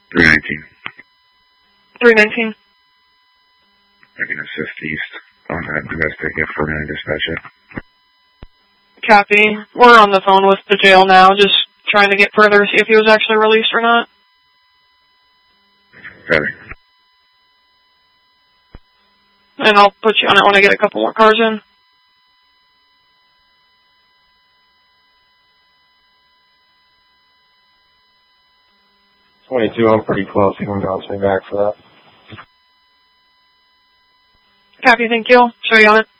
319. 319. I can assist east on that domestic if we're going to dispatch it. Copy. We're on the phone with the jail now, just trying to get further to see if he was actually released or not. Copy. And I'll put you on it when I get a couple more cars in. I'm pretty close. You can bounce me back for that. Copy, thank you. Show you on it.